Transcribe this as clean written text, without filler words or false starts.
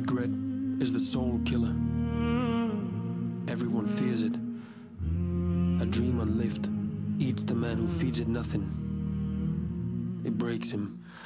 Regret is the soul killer. Everyone fears it. A dream unlived eats the man who feeds it nothing. It breaks him.